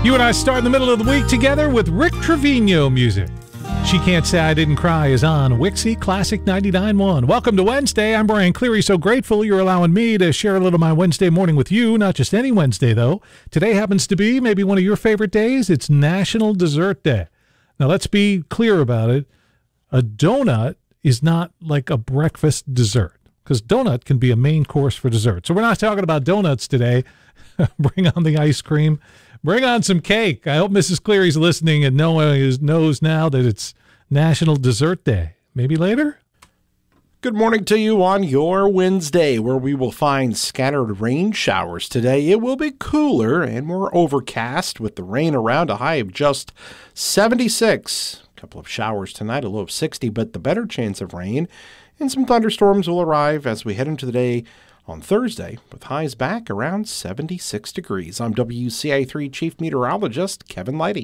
You and I start in the middle of the week together with Rick Trevino music. She Can't Say I Didn't Cry is on Wixie Classic 99.1. Welcome to Wednesday. I'm Brian Cleary. So grateful you're allowing me to share a little of my Wednesday morning with you. Not just any Wednesday, though. Today happens to be maybe one of your favorite days. It's National Dessert Day. Now, let's be clear about it. A donut is not like a breakfast dessert, because donut can be a main course for dessert. So we're not talking about donuts today. Bring on the ice cream. Bring on some cake. I hope Mrs. Cleary's listening and knows now that it's National Dessert Day. Maybe later? Good morning to you on your Wednesday, where we will find scattered rain showers today. It will be cooler and more overcast with the rain around, a high of just 76. A couple of showers tonight, a low of 60, but the better chance of rain and some thunderstorms will arrive as we head into the day on Thursday, with highs back around 76 degrees. I'm WCI3 Chief Meteorologist Kevin Lighty.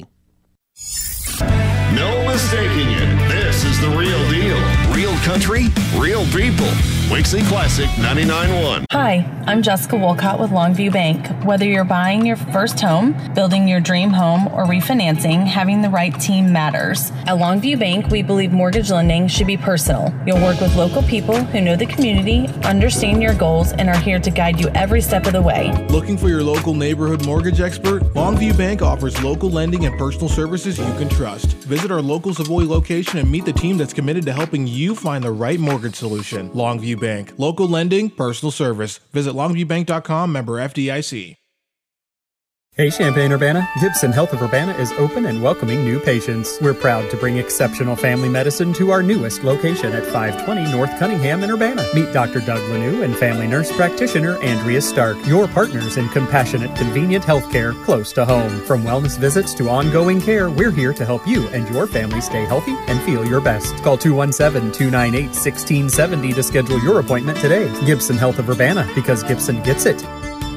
No mistaking it. This is the real deal. Real country, real people. Wixie Classic 99.1. Hi, I'm Jessica Wolcott with Longview Bank. Whether you're buying your first home, building your dream home, or refinancing, having the right team matters. At Longview Bank, we believe mortgage lending should be personal. You'll work with local people who know the community, understand your goals, and are here to guide you every step of the way. Looking for your local neighborhood mortgage expert? Longview Bank offers local lending and personal services you can trust. Visit our local Savoy location and meet the team that's committed to helping you find the right mortgage solution. Longview Bank. Local lending, personal service. Visit longviewbank.com, member FDIC. Hey Champaign-Urbana, Gibson Health of Urbana is open and welcoming new patients. We're proud to bring exceptional family medicine to our newest location at 520 North Cunningham in Urbana. Meet Dr. Doug Lanou and family nurse practitioner Andrea Stark, your partners in compassionate, convenient healthcare close to home. From wellness visits to ongoing care, we're here to help you and your family stay healthy and feel your best. Call 217-298-1670 to schedule your appointment today. Gibson Health of Urbana, because Gibson gets it.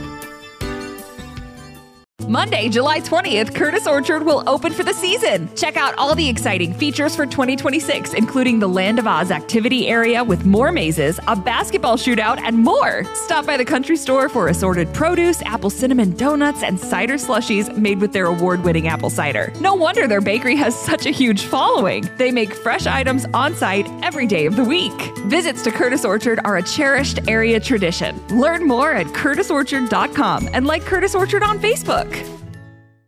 Monday, July 20th, Curtis Orchard will open for the season. Check out all the exciting features for 2026, including the Land of Oz activity area with more mazes, a basketball shootout, and more. Stop by the country store for assorted produce, apple cinnamon donuts, and cider slushies made with their award-winning apple cider. No wonder their bakery has such a huge following. They make fresh items on site every day of the week. Visits to Curtis Orchard are a cherished area tradition. Learn more at curtisorchard.com and like Curtis Orchard on Facebook.